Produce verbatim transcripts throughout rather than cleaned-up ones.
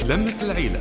لمة العيلة.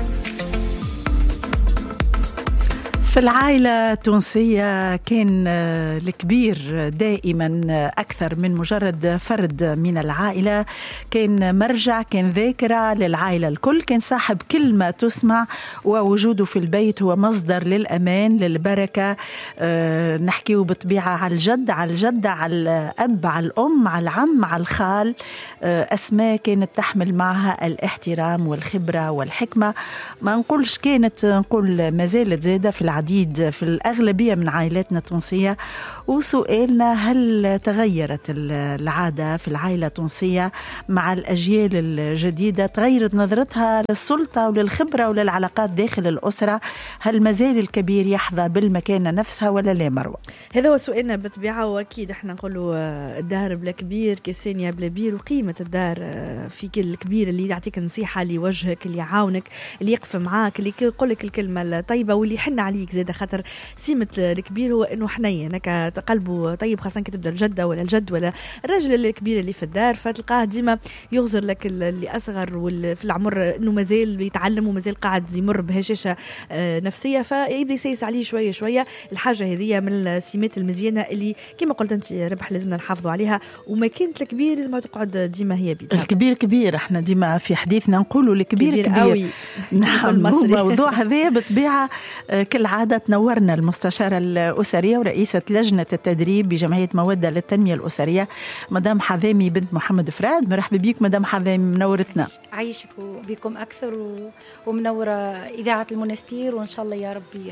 في العائلة التونسية كان الكبير دائما أكثر من مجرد فرد من العائلة، كان مرجع، كان ذاكرة للعائلة الكل، كان صاحب كلمة تسمع، ووجوده في البيت هو مصدر للأمان للبركة. أه نحكيه بطبيعة على الجد، على الجدة، على الأب، على الأم، على العم، على الخال. أه أسماء كانت تحمل معها الاحترام والخبرة والحكمة. ما نقولش كانت، نقول ما زالت زادة في العديد في الأغلبية من عائلاتنا التونسية. وسؤالنا: هل تغيرت العادة في العائلة التونسية مع الأجيال الجديدة؟ تغيرت نظرتها للسلطة وللخبرة وللعلاقات داخل الأسرة؟ هل مازال الكبير يحظى بالمكانة نفسها ولا لا مروة؟ هذا هو سؤالنا بالطبيعة، وأكيد احنا نقولوا الدار بلا كبير كسانية بلا بير، وقيمة الدار في كل كبير اللي يعطيك نصيحة، اللي يوجهك، اللي يعاونك، اللي يقف معاك، اللي يقولك الكلمة الطيبة، واللي يحن عليك زاد. خاطر سيمة الكبير هو انه حنين، هكا قلبه طيب، خاصة كي تبدا الجدة ولا الجد ولا الراجل الكبير اللي في الدار، فتلقاه ديما يغزر لك اللي اصغر في العمر، انه مازال يتعلم ومازال قاعد يمر بهشاشة نفسية، فيبدا يسيس عليه شوية شوية. الحاجة هذه من السمات المزيانة اللي كما قلت انت ربح لازمنا نحافظوا عليها، وما كانت الكبير لازم تقعد ديما هي بيدها. الكبير كبير، احنا ديما في حديثنا نقولوا الكبير كبير, كبير. قوي. نعم، موضوع هذا بالطبيعة كالعادة تنورنا المستشارة الأسرية ورئيسة لجنة التدريب بجمعية مودة للتنمية الأسرية مدام حذامي بنت محمد فراد. مرحبا بك مدام حذامي، منورتنا. عايشك بكم أكثر ومنورة إذاعة المنستير، وإن شاء الله يا ربي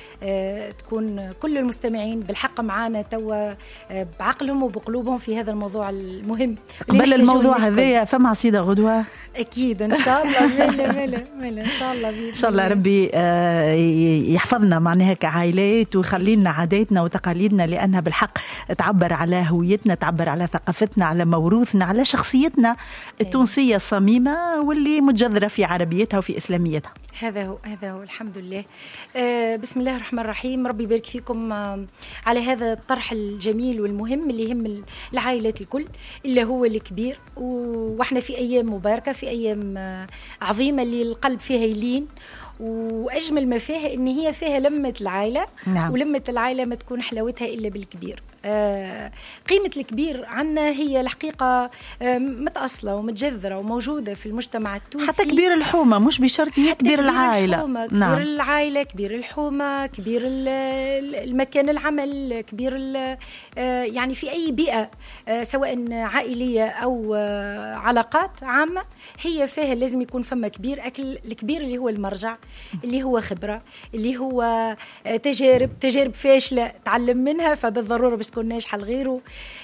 تكون كل المستمعين بالحق معانا توا بعقلهم وبقلوبهم في هذا الموضوع المهم. قبل الموضوع هذا فما عصيدة غدوة أكيد إن شاء الله. ملا ملا ملا إن شاء الله إن شاء الله ربي يحفظنا معناها كعائلات، ويخلينا عاداتنا وتقاليدنا، لأنها بالحق تعبر على هويتنا، تعبر على ثقافتنا، على موروثنا، على شخصيتنا التونسية الصميمة واللي متجذرة في عربيتها وفي إسلاميتها. هذا هو هذا هو الحمد لله. آه بسم الله الرحمن الرحيم. ربي يبارك فيكم آه على هذا الطرح الجميل والمهم اللي يهم العائلات الكل، اللي هو الكبير. واحنا في أيام مباركة، في أيام آه عظيمة اللي القلب فيها يلين، وأجمل ما فيها إن هي فيها لمة العائلة. نعم. ولمة العائلة ما تكون حلاوتها إلا بالكبير. آه قيمة الكبير عنا هي الحقيقة آه متأصلة ومتجذرة وموجودة في المجتمع التونسي. حتى كبير الحومة، مش بشرط هي كبير العائلة. الحومة. كبير نعم. العائلة، كبير الحومة، كبير المكان العمل، كبير آه يعني في أي بيئة آه سواء عائلية أو آه علاقات عامة، هي فيها لازم يكون فما كبير. أكل الكبير اللي هو المرجع، اللي هو خبرة، اللي هو آه تجارب تجارب فاشلة تعلم منها، فبالضرورة بس تكون ناجحة لغيره.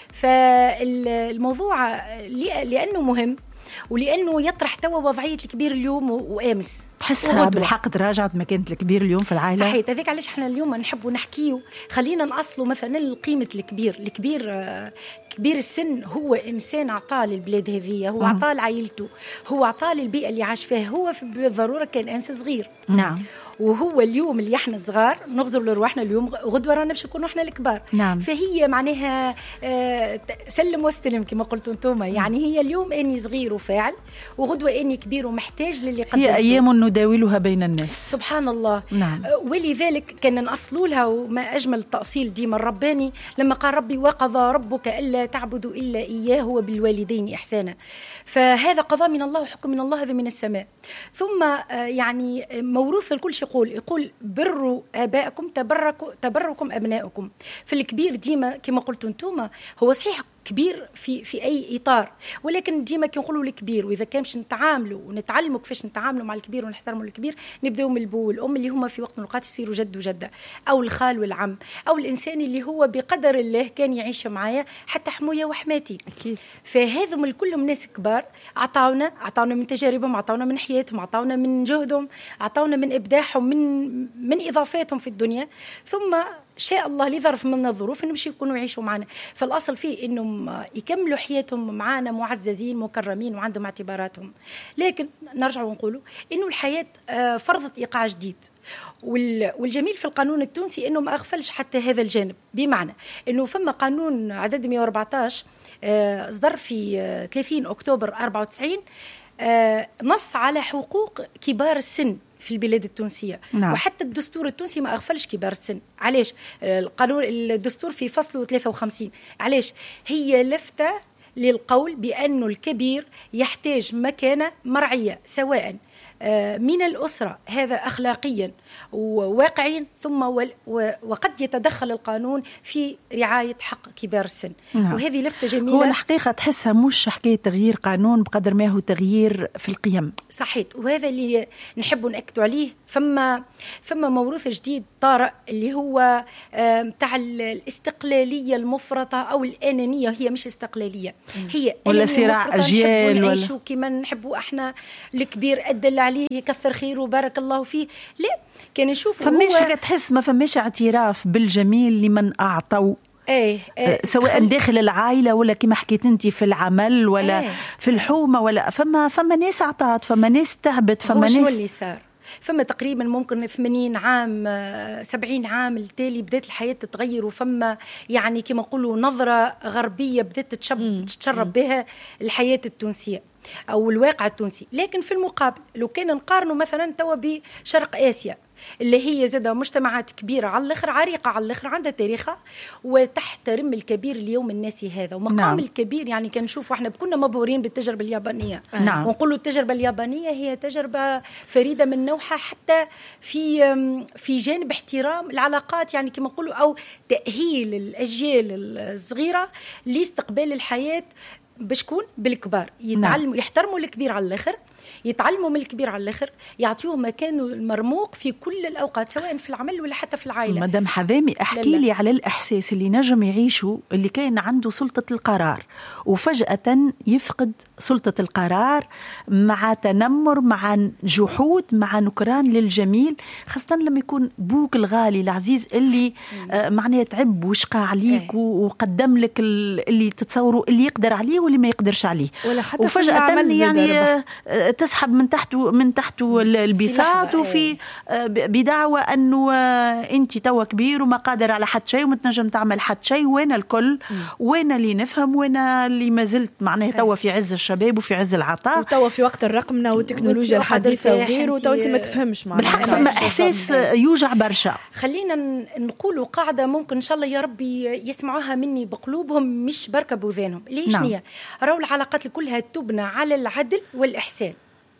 فالموضوع لأنه مهم، ولأنه يطرح توا وضعية الكبير اليوم وآمس. تحسها بالحق تراجعت مكانة الكبير اليوم في العائلة؟ صحيح. هذيك علاش احنا اليوم نحبوا نحكيه، خلينا نأصلوا مثلا قيمة الكبير. الكبير كبير السن هو إنسان عطاه للبلاد هذه، هو عطاه لعائلته، هو عطاه للبيئة اللي عاش فيها. هو بالضرورة كان أنس صغير. نعم. وهو اليوم اللي احنا صغار نغزر لروحنا اليوم، غدوه رانا باش نكونوا احنا الكبار. نعم. فهي معناها آه سلم واستلم كما قلتوا انتم. يعني هي اليوم اني صغير وفاعل، وغدوه اني كبير ومحتاج للي قدمته. هي ايام نداولها بين الناس. سبحان الله. نعم. آه ولذلك كنا نأصلوا لها، وما اجمل التأصيل ديما الرباني لما قال ربي وقضى ربك الا تعبدوا الا اياه وبالوالدين احسانا. فهذا قضاء من الله وحكم من الله، هذا من السماء. ثم آه يعني موروث الكل شيء يقول يقول بروا آبائكم تبركوا تبركم أبنائكم. في الكبير ديما كما قلتوا انتم، هو صحيح كبير في في اي اطار، ولكن ديما كي نقولوا الكبير، واذا كان باش نتعاملوا ونتعلموا كيفاش نتعاملوا مع الكبير ونحترموا الكبير، نبداو من البو والام اللي هما في وقت من الاوقات يصيروا جد وجده، او الخال والعم، او الانسان اللي هو بقدر الله كان يعيش معايا حتى حمويا وحماتي. اكيد. فهذم الكلهم ناس كبار عطاونا عطاونا من تجاربهم، عطاونا من حياتهم، عطاونا من جهدهم، عطاونا من ابداعهم، من من اضافاتهم في الدنيا. ثم شاء الله لظرف من الظروف انهم يكونوا يعيشوا معنا. فالاصل فيه انهم يكملوا حياتهم معنا معززين مكرمين وعندهم اعتباراتهم. لكن نرجع ونقولوا انه الحياه فرضت ايقاع جديد، والجميل في القانون التونسي انه ما اغفلش حتى هذا الجانب، بمعنى انه فما قانون عدد مئة وأربعة عشر اصدر في ثلاثين أكتوبر أربعة وتسعين آه نص على حقوق كبار السن في البلاد التونسية. نعم. وحتى الدستور التونسي ما أغفلش كبار السن. علاش؟ القانون الدستور في فصله ثلاثة وخمسين. علاش؟ هي لفتة للقول بأن الكبير يحتاج مكانة مرعية سواء من الأسرة، هذا أخلاقيا وواقعيا، ثم وقد يتدخل القانون في رعاية حق كبار السن. نعم. وهذه لفتة جميلة. هو الحقيقة تحسها مش حكاية تغيير قانون بقدر ما هو تغيير في القيم. صحيح، وهذا اللي نحب نأكد عليه. فما فما موروث جديد طارئ اللي هو متاع الاستقلالية المفرطة أو الأنانية. هي مش استقلالية، هي ولا صراع أجيال، ولا نعيشوا كما نحبوا احنا. الكبير أدل عليه يكثر خيره وبارك الله فيه. لا، كان نشوف فماش هو... تحس ما فماش اعتراف بالجميل لمن أعطوا. ايه, ايه سواء خل... داخل العائله ولا كما حكيت انت في العمل ولا ايه. في الحومه ولا فما فما ناس عطات، فما ناس تعبت، فما ناس. شو اللي صار؟ فما تقريبا ممكن ثمانين عام سبعين عام التالي بدأت الحياة تتغير، وفما يعني كما نقولوا نظرة غربية بدأت تتشب تتشرب بها الحياة التونسية أو الواقع التونسي. لكن في المقابل لو كان نقارنه مثلا توا بشرق آسيا اللي هي زادة مجتمعات كبيرة على الآخر، عريقة على الآخر، عندها تاريخها وتحترم الكبير اليوم الناسي هذا ومقام. نعم. الكبير يعني كان نشوف واحنا كنا مبهورين بالتجربة اليابانية. نعم. ونقولوا التجربة اليابانية هي تجربة فريدة من نوعها حتى في في جانب احترام العلاقات، يعني كما نقولوا، أو تأهيل الأجيال الصغيرة لاستقبال الحياة بشكون بالكبار. يتعلموا. نعم. يحترموا الكبير على الآخر، يتعلموا من الكبير على الآخر، يعطيوه مكانه المرموق في كل الأوقات سواء في العمل ولا حتى في العائلة. مدام حذامي احكي لي على الإحساس اللي نجم يعيشه اللي كان عنده سلطة القرار وفجأة يفقد سلطة القرار مع تنمر، مع جحود، مع نكران للجميل، خاصة لما يكون بوك الغالي العزيز اللي آه معناه تعب وشقى عليك. ايه. وقدم لك اللي تتصوروا اللي يقدر عليه واللي ما يقدرش عليه، وفجأة يعني آه تسحب من تحته من تحته البساط وفي بدعوى انه انت توا كبير وما قادر على حد شيء وما تنجم تعمل حد شيء. وين الكل؟ وين اللي نفهم؟ وين اللي ما زلت معناه توا في عز الشباب وفي عز العطاء، وتوا في وقت الرقمنه والتكنولوجيا الحديثه وغيره، وتوا انت ما تفهمش معناها. بالحق فما احساس يوجع برشا. خلينا نقولوا قاعده ممكن ان شاء الله يا ربي يسمعوها مني بقلوبهم مش بركه بوذانهم. ليش؟ نعم. نية راهو العلاقات كلها تبنى على العدل والإحسان،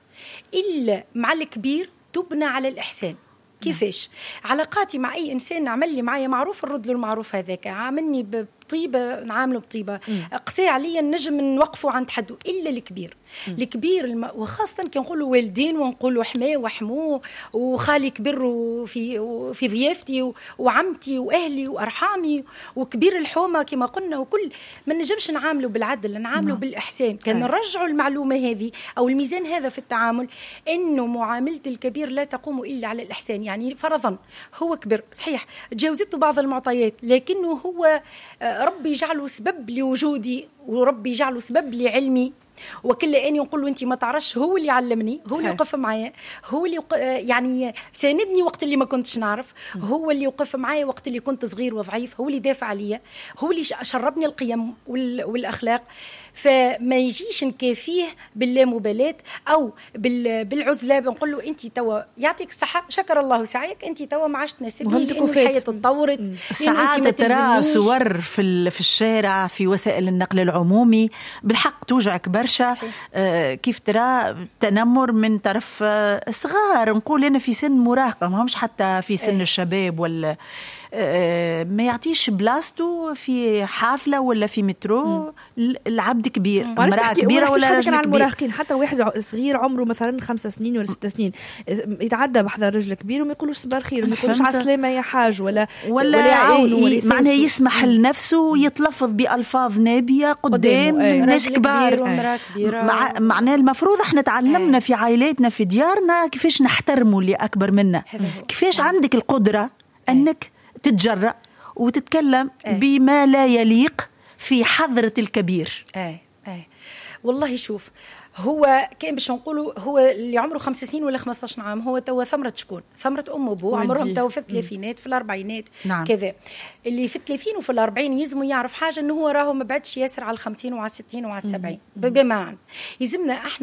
إلا مع الكبير تبنى على الإحسان. كيفاش؟ علاقاتي مع أي إنسان نعمل لي معايا معروف نرد له المعروف هذاك، عاملني بطيبة نعامله بطيبة، قسي عليا نجم نوقفه عند حده. إلا الكبير. م. الكبير الم... وخاصة كي نقولوا والدين ونقولوا حماه وحموه وخالي كبر في في ضيافتي و... وعمتي وأهلي وأرحامي وكبير الحومة كما قلنا، وكل ما نجمش نعامله بالعدل، نعامله م. بالإحسان. كان نرجعوا المعلومة هذه أو الميزان هذا في التعامل، إنه معاملة الكبير لا تقوم إلا على الإحسان. يعني فرضا هو كبر صحيح تجاوزته بعض المعطيات، لكنه هو ربي جعله سبب لوجودي وربي جعله سبب لعلمي، وكل اني نقول له انت ما تعرفش، هو اللي علمني، هو اللي وقف معايا، هو اللي وق... يعني ساندني وقت اللي ما كنتش نعرف، هو اللي وقف معايا وقت اللي كنت صغير وضعيف، هو اللي دافع عليا، هو اللي شربني القيم وال... والاخلاق. فما يجيش نكافيه باللامبالاة او بال... بالعزله، بنقول له انت توا يعطيك الصحه شكر الله سعيك، انت توا ما عشت ناسبني لانه الحياه تطورت. ساعات ترى صور في ال... في الشارع في وسائل النقل العمومي بالحق توجعك برشا. آه كيف ترى تنمر من طرف آه صغار، نقول انا في سن مراهقه، ما همش حتى في سن ايه. الشباب ولا آه ما يعطيش بلاستو في حافله ولا في مترو العبد كبير، امراه كبيره ولا رجل كبير. المراهقين حتى واحد صغير عمره مثلا خمس سنين ولا ست سنين يتعدى بحذا رجل كبير وما يقولوش صباح الخير، وما يقولوش على السلامه يا حاج ولا ولا, ولا يعاون، معناه يسمح لنفسه يتلفظ بالفاظ نابيه قدام ايه. ناس كبار. مع معناه المفروض احنا تعلمنا ايه. في عائلاتنا في ديارنا كيفاش نحترموا اللي اكبر منا، كيفاش عندك القدره ايه. انك تتجرأ وتتكلم ايه. بما لا يليق في حضرة الكبير. ايه ايه والله شوف، هو كان باش نقولوا هو اللي عمره خمس سنين ولا خمسة عشر عام، هو توا ثمرة شكون؟ ثمرة أم وأبوه، عمرهم توا في الثلاثينات في الأربعينات. نعم. كذا اللي في الثلاثين وفي الأربعين يلزموا يعرف حاجة، إنه هو راهو ما بعدش ياسر على الخمسين وعلى الستين وعلى السبعين. بمعنى يلزمنا إحنا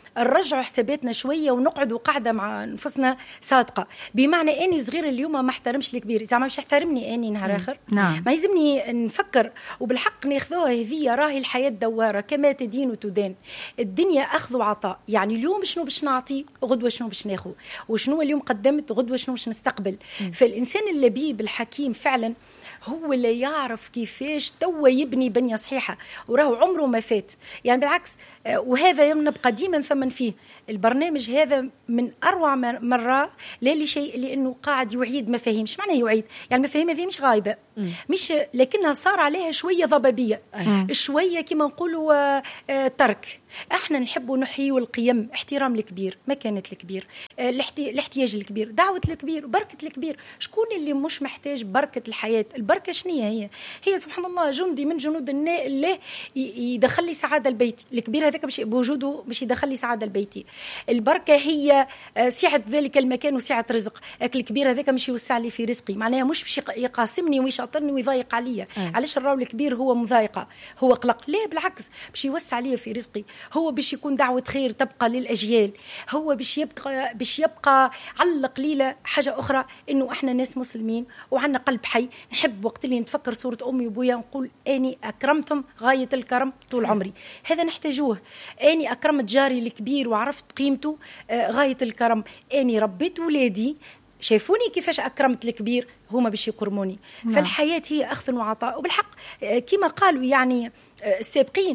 نرجعوا حساباتنا شويه ونقعدوا قاعده مع نفسنا صادقه، بمعنى اني صغير اليوم ما احترمش الكبير، زعما مش يحترمني اني نهار اخر. نعم. ما يلزمني نفكر وبالحق ناخذوها هذه، راهي الحياه دواره كما تدين وتدان، الدنيا اخذ وعطاء، يعني اليوم شنو باش نعطي غدوه شنو باش ناخذ، وشنو اليوم قدمت غدوه شنو باش نستقبل. م. فالانسان اللبيب الحكيم فعلا هو اللي يعرف كيفاش توا يبني بنية صحيحة، وراه عمره ما فات. يعني بالعكس، وهذا نبقى ديما ثمن فيه. البرنامج هذا من أروع مرة لا لشيء لأنه قاعد يعيد مفاهيم. مش معنى يعيد؟ يعني المفاهيم هذه مش غايبة، مش لكنها صار عليها شوية ضبابية، شوية كما نقولوا ترك. احنا نحب نحيي القيم، احترام الكبير، مكانة الكبير، الاحتياج الكبير، دعوة الكبير، بركة الكبير. شكون اللي مش محتاج بركة الحياة؟ البركة شنية هي؟ هي سبحان الله جندي من جنود الله يدخل لي سعادة البيت. الكبير هذاك باش بوجوده باش يدخل لي سعادة البيتي. البركة هي سعة ذلك المكان وسعة رزق. الكبير هذاك مش يوسع لي في رزقي، معناها مش باش يقاسمني ويشاطرني ويضايق عليا. علاش الراو الكبير هو مضايقة، هو قلق؟ لا بالعكس، باش يوسع لي في رزقي، هو باش يكون دعوة خير تبقى للأجيال، هو باش يبقى باش يبقى على القليلة حاجة أخرى، إنه إحنا ناس مسلمين وعنا قلب حي. نحب وقت اللي نتفكر صورة أمي وبويا نقول أني أكرمتهم غاية الكرم طول عمري. هذا نحتاجوه. أني أكرمت جاري الكبير وعرفت قيمته غاية الكرم. أني ربيت ولادي شايفوني كيفاش أكرمت الكبير، هما باش يكرموني. نعم. فالحياة هي أخذ وعطاء. وبالحق كما قالوا يعني السابقين،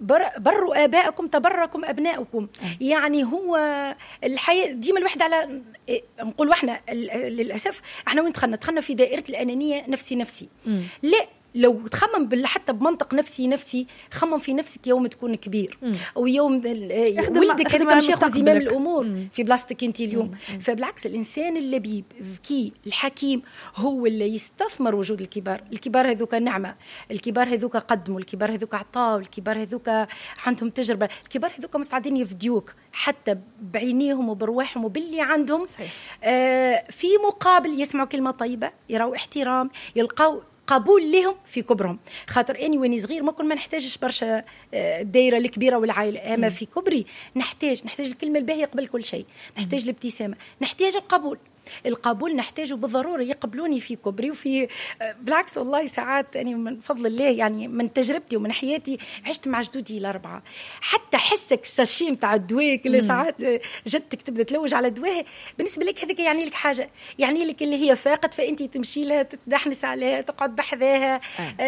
بروا آباءكم تبركم أبناؤكم. يعني هو الحياة ديما الواحد على نقول احنا للأسف احنا وين دخلنا دخلنا في دائرة الأنانية، نفسي نفسي. م. لا، لو تخمم حتى بمنطق نفسي نفسي، خمم في نفسك يوم تكون كبير، م. او يوم ولدك هذاك مش ياخذ زمام الامور م. في بلاصتك انت اليوم. م. فبالعكس الانسان اللبيب الذكي الحكيم هو اللي يستثمر وجود الكبار. الكبار هذوك نعمه، الكبار هذوك قدموا، الكبار هذوك عطاوا، الكبار هذوك عندهم تجربه، الكبار هذوك مستعدين يفديوك حتى بعينيهم وبرواحهم وباللي عندهم. آه في مقابل يسمعوا كلمه طيبه، يراوا احترام، يلقاو قبول لهم في كبرهم. خاطر اني واني صغير ما كل ما نحتاجش برشا الدائره الكبيره والعائله، اما في كبري نحتاج نحتاج الكلمه الباهيه قبل كل شيء، نحتاج الابتسامه، نحتاج القبول. القبول نحتاجه بالضروره، يقبلوني في كبري وفي بالعكس. والله ساعات يعني من فضل الله، يعني من تجربتي ومن حياتي عشت مع جدودي الاربعه، حتى حسك الساشي نتاع الدواء اللي ساعات جدتك تبدا تلوج على دواء، بالنسبه لك هذيك يعني لك حاجه، يعني لك اللي هي فاقد، فانت تمشي لها تتدحنس عليها، تقعد بحذاها،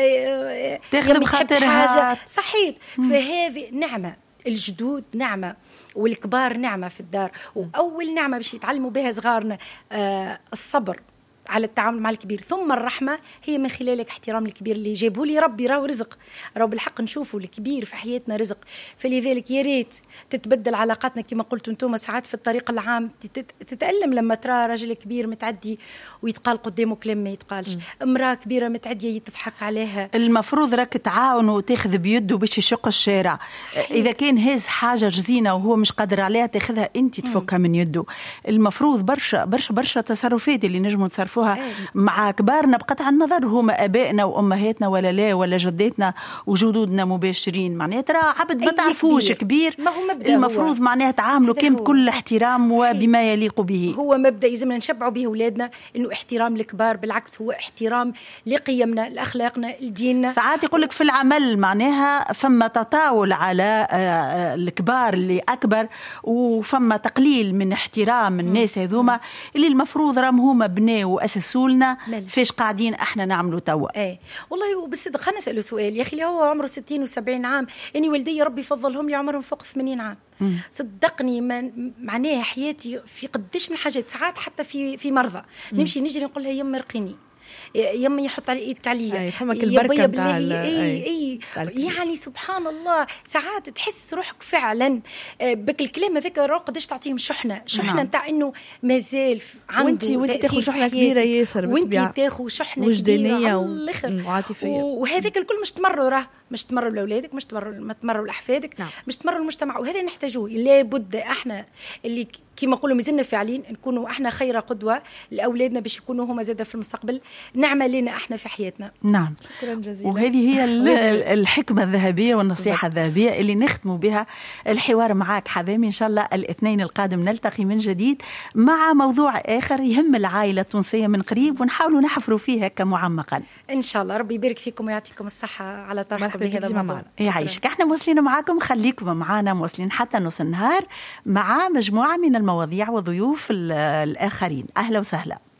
آه. تاخذ بخاطرها، صحيت. فهذه نعمه، الجدود نعمه، والكبار نعمة في الدار. وأول نعمة باش يتعلموا بها صغارنا آه الصبر على التعامل مع الكبير، ثم الرحمة هي من خلالك احترام الكبير اللي جابوا لي ربي. راهو رزق، راهو بالحق نشوفوا الكبير في حياتنا رزق. فلذلك يا ريت تتبدل علاقاتنا كما قلتوا انتم ساعات في الطريق العام، تتألم لما ترى راجل كبير متعدي ويتقال قدامه كلام ما يتقالش، امرأة كبيرة متعدية يتضحك عليها. المفروض راك تعاون وتاخذ بيده باش يشق الشارع. صحيح. إذا كان هاز حاجة جزينة وهو مش قادر عليها تاخذها انت تفكها من يده. المفروض برشا برشا برشا تصرفات اللي نجموا نتصرفوا مع كبارنا بقطع النظر، هما أبائنا وأمهاتنا ولا لا، ولا جداتنا وجدودنا مباشرين. معناها ترى عبد ما تعرفوش كبير، ما هو مبدأ، المفروض معناها تعاملوا كان بكل احترام وبما يليق به. هو مبدأ يلزمنا نشبعوا به أولادنا، إنه احترام الكبار. بالعكس هو احترام لقيمنا، لأخلاقنا، لديننا. ساعات يقولك في العمل معناها فما تطاول على الكبار اللي أكبر، وفما تقليل من احترام الناس هذوما اللي المفروض راهم هما بناو أسسولنا فيش قاعدين احنا نعملوا توا. ايه والله وبالصدق خلينا نسأله سؤال يا اخي، هو عمره ستين وسبعين عام، اني ولدي ربي فضلهم لي عمرهم فوق ثمانين عام. مم. صدقني من معناها حياتي في قديش من حاجات، ساعات حتى في في مرضى مم. نمشي نجري نقول لها يما رقيني، يما يحط على ايدك عليا، اي فمك البركه نتاع اي اي يعني سبحان الله. ساعات تحس روحك فعلا بك الكلام هذاك قداش تعطيهم شحنه شحنه نتاع انه مازال عنده، وانت وانت تاخذ شحنه كبيره ياسر، وانت تاخذ شحنه وجدانيه وعاطفيه، وهذاك الكل مش تمرر. راه مش تمروا لاولادك، مش تمروا ما تمروا لاحفادك، نعم. مش تمروا المجتمع. وهذا نحتاجوه. لابد احنا اللي كما نقولوا مازلنا فاعلين نكونوا احنا خير قدوه لاولادنا باش يكونوا هما زاده في المستقبل نعمل لنا احنا في حياتنا. نعم، شكرا جزيلا. وهذه هي الحكمه الذهبيه والنصيحه الذهبيه اللي نختم بها الحوار معك حذامي. ان شاء الله الاثنين القادم نلتقي من جديد مع موضوع اخر يهم العائله التونسيه من قريب، ونحاولوا نحفروا فيه هكا معمقا ان شاء الله. ربي يبارك فيكم ويعطيكم الصحه على طرحكم بهذا الموضوع. يعيشك. احنا مواصلين معاكم، خليكم معنا مواصلين حتى نص النهار مع مجموعه من المواضيع وضيوف الآخرين. أهلا وسهلا.